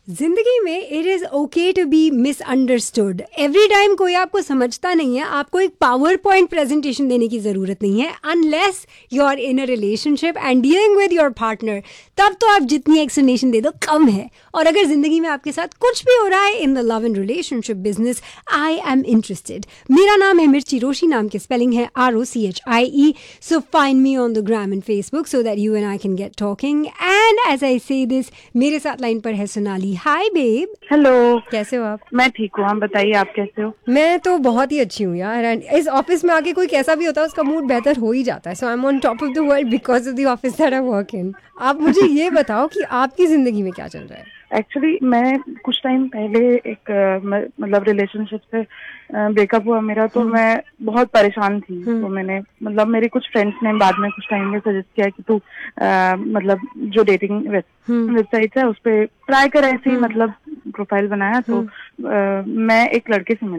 जिंदगी में it is okay to be misunderstood. Every time कोई आपको समझता नहीं है, आपको एक पावर पॉइंट प्रेजेंटेशन देने की जरूरत नहीं है, unless you are in a relationship and dealing with your partner. तब तो आप जितनी एक्सप्लेनेशन दे दो कम है। और अगर जिंदगी में आपके साथ कुछ भी हो रहा है in the love and relationship business, I am interested. मेरा नाम है मिर्ची रोशी, नाम की स्पेलिंग है ROCHIE। So find me on the gram and Facebook so that you and I can get talking. And as I से दिस, मेरे साथ लाइन पर है सोनाली। हाय बेब। हेलो। कैसे हो आप? मैं ठीक हूँ, आप बताइए आप कैसे हो? मैं तो बहुत ही अच्छी हूँ यार। एंड इस ऑफिस में आके कोई कैसा भी होता है उसका मूड बेहतर हो ही जाता है। सो I am on top of the world because of the office that I work in. आप मुझे ये बताओ कि आपकी जिंदगी में क्या चल रहा है? एक्चुअली मैं कुछ टाइम पहले एक मतलब रिलेशनशिप से ब्रेकअप हुआ मेरा, तो मैं बहुत परेशान थी। तो मैंने मतलब मेरे कुछ फ्रेंड्स ने बाद में कुछ टाइम में सजेस्ट किया कि तू मतलब जो डेटिंग वेबसाइट है उस पर ट्राई कर। ऐसे ही मतलब प्रोफाइल बनाया तो मैं एक लड़के से मिली।